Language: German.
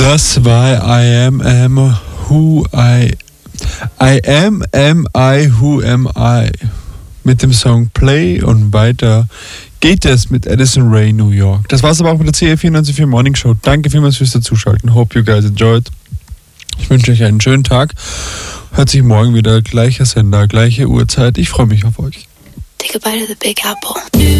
Das war I am who I am I who am I mit dem Song Play und weiter geht es mit Addison Rae New York. Das war's aber auch mit der CR94 Morning Show. Danke vielmals fürs Dazuschalten. Hope you guys enjoyed. Ich wünsche euch einen schönen Tag. Hört sich morgen wieder, gleicher Sender, gleiche Uhrzeit. Ich freue mich auf euch. Take a bite of the Big Apple.